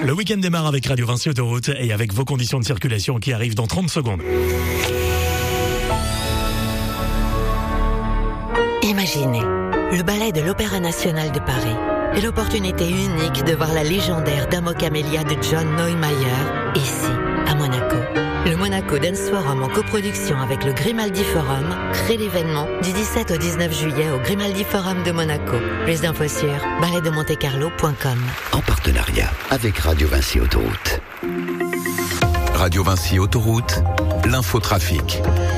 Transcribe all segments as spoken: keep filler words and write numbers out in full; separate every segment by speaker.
Speaker 1: Le week-end démarre avec Radio Vinci Autoroute et avec vos conditions de circulation qui arrivent dans trente secondes.
Speaker 2: Imaginez, le ballet de l'Opéra National de Paris et l'opportunité unique de voir la légendaire Dame aux Camélias de John Neumeier ici, à Monaco. Le Monaco Dance Forum en coproduction avec le Grimaldi Forum crée l'événement du dix-sept au dix-neuf juillet au Grimaldi Forum de Monaco. Plus d'infos sur ballet de monte carlo point com.
Speaker 3: En partenariat avec Radio Vinci Autoroute. Radio Vinci Autoroute, l'infotrafic.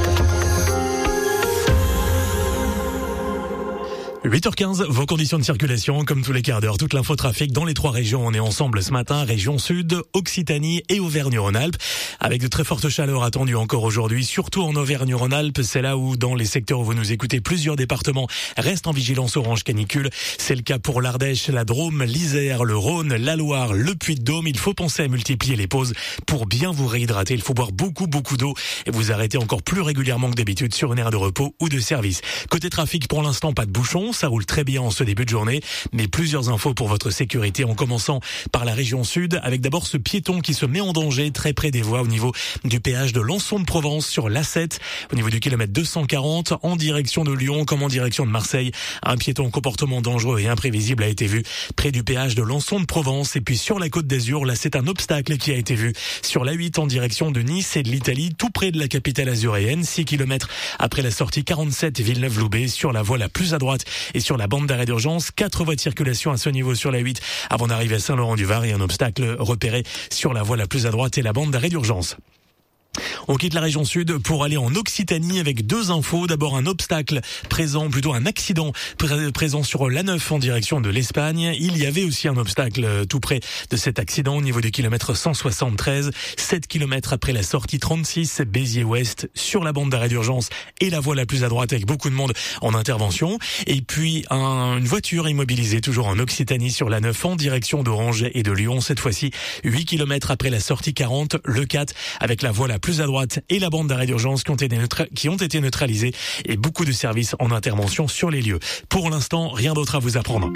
Speaker 1: huit heures quinze, vos conditions de circulation, comme tous les quarts d'heure, toute l'infotrafic dans les trois régions. On est ensemble ce matin, région sud, Occitanie et Auvergne-Rhône-Alpes, avec de très fortes chaleurs attendues encore aujourd'hui, surtout en Auvergne-Rhône-Alpes. C'est là où, dans les secteurs où vous nous écoutez, plusieurs départements restent en vigilance orange canicule. C'est le cas pour l'Ardèche, la Drôme, l'Isère, le Rhône, la Loire, le Puy-de-Dôme. Il faut penser à multiplier les pauses pour bien vous réhydrater. Il faut boire beaucoup, beaucoup d'eau et vous arrêter encore plus régulièrement que d'habitude sur une aire de repos ou de service. Côté trafic, pour l'instant, pas de bouchons. Ça roule très bien en ce début de journée, mais plusieurs infos pour votre sécurité en commençant par la région sud, avec d'abord ce piéton qui se met en danger très près des voies au niveau du péage de Lançon de Provence sur l'A sept, au niveau du kilomètre deux cent quarante, en direction de Lyon comme en direction de Marseille. Un piéton comportement dangereux et imprévisible a été vu près du péage de Lançon de Provence. Et puis sur la Côte d'Azur, là c'est un obstacle qui a été vu sur l'A huit en direction de Nice et de l'Italie, tout près de la capitale azuréenne, six kilomètres après la sortie quarante-sept Villeneuve-Loubet, sur la voie la plus à droite et sur la bande d'arrêt d'urgence. Quatre voies de circulation à ce niveau sur la huit avant d'arriver à Saint-Laurent-du-Var et un obstacle repéré sur la voie la plus à droite et la bande d'arrêt d'urgence. On quitte la région sud pour aller en Occitanie avec deux infos. D'abord un obstacle présent, plutôt un accident pré- présent sur l'A neuf en direction de l'Espagne. Il y avait aussi un obstacle tout près de cet accident au niveau du kilomètre cent soixante-treize, sept kilomètres après la sortie trente-six Béziers-Ouest sur la bande d'arrêt d'urgence et la voie la plus à droite avec beaucoup de monde en intervention. Et puis un, une voiture immobilisée toujours en Occitanie sur l'A neuf en direction d'Orange et de Lyon. Cette fois-ci huit kilomètres après la sortie quarante, le quatre avec la voie la plus à droite et la bande d'arrêt d'urgence qui ont été neutra- qui ont été neutralisés et beaucoup de services en intervention sur les lieux. Pour l'instant, rien d'autre à vous apprendre.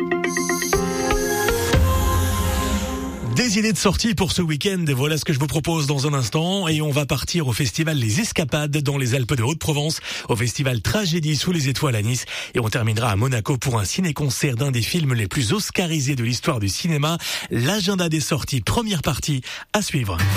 Speaker 1: Des idées de sortie pour ce week-end, voilà ce que je vous propose dans un instant. Et on va partir au festival Les Escapades dans les Alpes de Haute-Provence, au festival Tragédie sous les étoiles à Nice. Et on terminera à Monaco pour un ciné-concert d'un des films les plus oscarisés de l'histoire du cinéma. L'agenda des sorties, première partie, à suivre.